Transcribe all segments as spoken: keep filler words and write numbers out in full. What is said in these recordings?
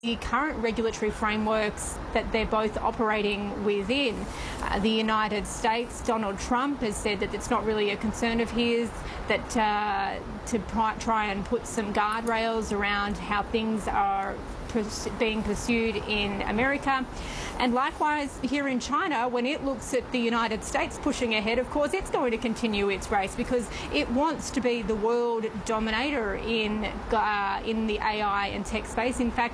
the current regulatory frameworks that they're both operating within. Uh, the United States, Donald Trump has said that it's not really a concern of his, that uh, to try and put some guardrails around how things are being pursued in America. And likewise here in China, when it looks at the United States pushing ahead, of course it's going to continue its race because it wants to be the world dominator in uh, in the A I and tech space. In fact,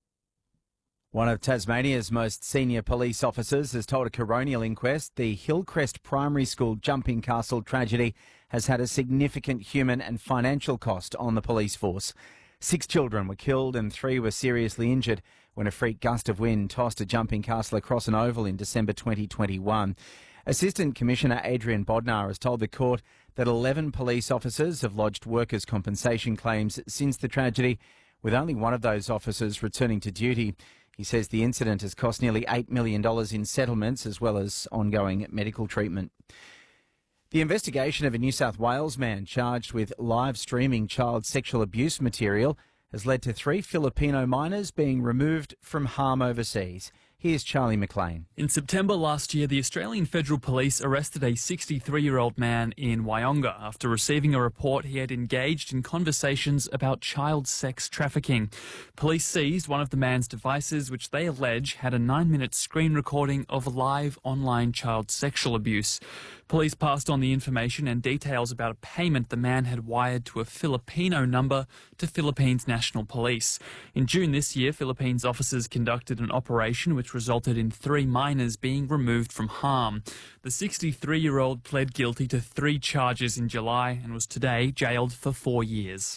one of Tasmania's most senior police officers has told a coronial inquest the Hillcrest Primary School jumping castle tragedy has had a significant human and financial cost on the police force. Six children were killed and three were seriously injured when a freak gust of wind tossed a jumping castle across an oval in December twenty twenty-one. Assistant Commissioner Adrian Bodnar has told the court that eleven police officers have lodged workers' compensation claims since the tragedy, with only one of those officers returning to duty. He says the incident has cost nearly eight million dollars in settlements as well as ongoing medical treatment. The investigation of a New South Wales man charged with live streaming child sexual abuse material has led to three Filipino minors being removed from harm overseas. Here's Charlie McLean. In September last year, the Australian Federal Police arrested a sixty-three-year-old man in Wyonga after receiving a report he had engaged in conversations about child sex trafficking. Police seized one of the man's devices, which they allege had a nine-minute screen recording of live online child sexual abuse. Police passed on the information and details about a payment the man had wired to a Filipino number to Philippines National Police. In June this year, Philippines officers conducted an operation which resulted in three minors being removed from harm. The sixty-three-year-old pled guilty to three charges in July and was today jailed for four years.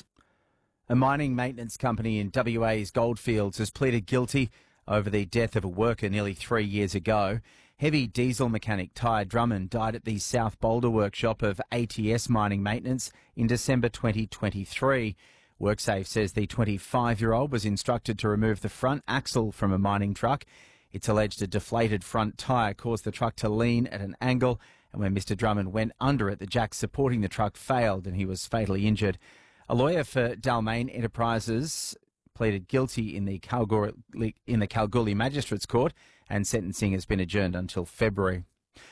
A mining maintenance company in W A's Goldfields has pleaded guilty over the death of a worker nearly three years ago. Heavy diesel mechanic Ty Drummond died at the South Boulder workshop of A T S Mining Maintenance in December twenty twenty-three. WorkSafe says the twenty-five-year-old was instructed to remove the front axle from a mining truck. It's alleged a deflated front tyre caused the truck to lean at an angle, and when Mister Drummond went under it, the jack supporting the truck failed and he was fatally injured. A lawyer for Dalmain Enterprises pleaded guilty in the Kalgoorlie, in the Kalgoorlie Magistrates Court, and sentencing has been adjourned until February.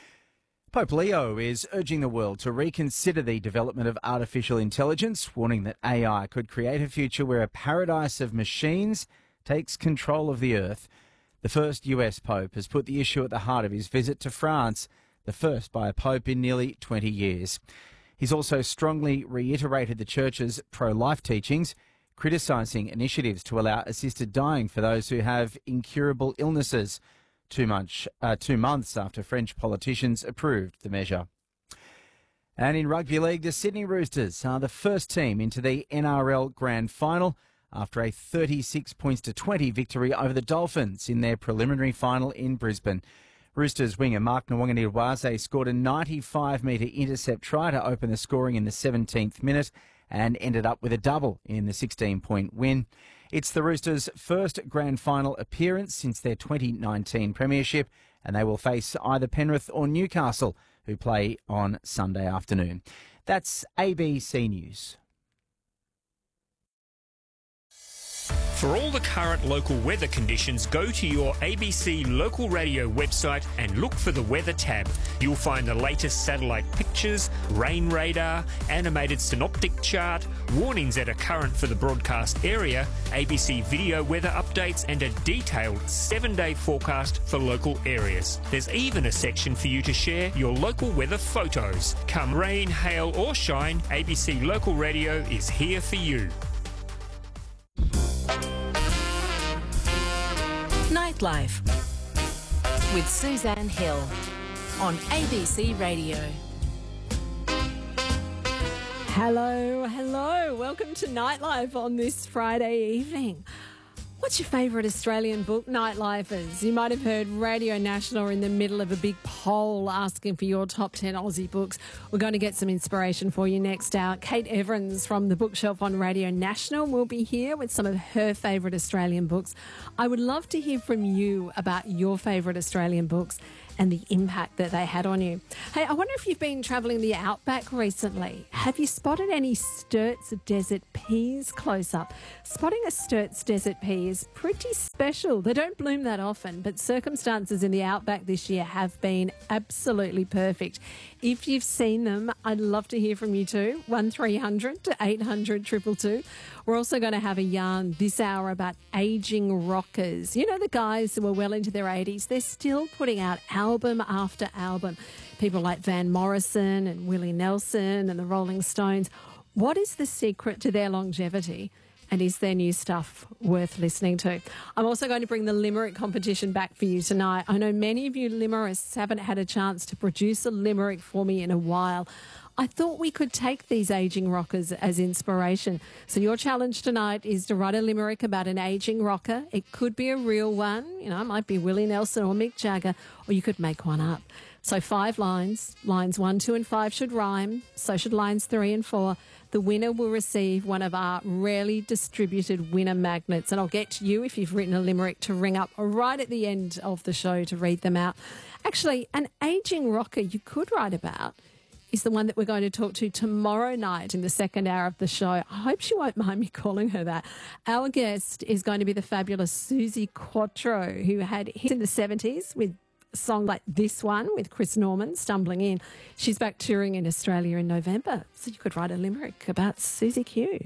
Pope Leo is urging the world to reconsider the development of artificial intelligence, warning that A I could create a future where a paradise of machines takes control of the earth. The first U S Pope has put the issue at the heart of his visit to France, the first by a Pope in nearly twenty years. He's also strongly reiterated the Church's pro-life teachings, criticising initiatives to allow assisted dying for those who have incurable illnesses, two, much, uh, two months after French politicians approved the measure. And in rugby league, the Sydney Roosters are the first team into the N R L Grand Final after a thirty-six points to twenty victory over the Dolphins in their preliminary final in Brisbane. Roosters winger Mark Nwanganiwaze scored a ninety-five metre intercept try to open the scoring in the seventeenth minute and ended up with a double in the sixteen-point win. It's the Roosters' first grand final appearance since their twenty nineteen premiership, and they will face either Penrith or Newcastle, who play on Sunday afternoon. That's A B C News. For all the current local weather conditions, go to your A B C local radio website and look for the weather tab. You'll find the latest satellite pictures, rain radar, animated synoptic chart, warnings that are current for the broadcast area, A B C video weather updates, and a detailed seven-day forecast for local areas. There's even a section for you to share your local weather photos. Come rain, hail or shine, A B C Local Radio is here for you. Nightlife with Suzanne Hill on A B C Radio. Hello, hello. Welcome to Nightlife on this Friday evening. What's your favourite Australian book, Nightlifers? You might have heard Radio National are in the middle of a big poll asking for your top ten Aussie books. We're going to get some inspiration for you next hour. Kate Evans from the Bookshelf on Radio National will be here with some of her favourite Australian books. I would love to hear from you about your favourite Australian books and the impact that they had on you. Hey, I wonder if you've been travelling the outback recently. Have you spotted any Sturt's desert peas close up? Spotting a Sturt's desert pea is pretty special. They don't bloom that often, but circumstances in the outback this year have been absolutely perfect. If you've seen them, I'd love to hear from you too. one three hundred to eight hundred two two two. We're also going to have a yarn this hour about ageing rockers. You know, the guys who are well into their eighties, they're still putting out album after album. People like Van Morrison and Willie Nelson and the Rolling Stones. What is the secret to their longevity? And is their new stuff worth listening to? I'm also going to bring the limerick competition back for you tonight. I know many of you limericks haven't had a chance to produce a limerick for me in a while. I thought we could take these ageing rockers as inspiration. So your challenge tonight is to write a limerick about an ageing rocker. It could be a real one. You know, it might be Willie Nelson or Mick Jagger, or you could make one up. So five lines. Lines one, two and five should rhyme. So should lines three and four. The winner will receive one of our rarely distributed winner magnets. And I'll get to you if you've written a limerick to ring up right at the end of the show to read them out. Actually, an ageing rocker you could write about is the one that we're going to talk to tomorrow night in the second hour of the show. I hope she won't mind me calling her that. Our guest is going to be the fabulous Suzi Quatro, who had hits in the seventies with a song like this one with Chris Norman, Stumbling In. She's back touring in Australia in November, so you could write a limerick about Suzi Q.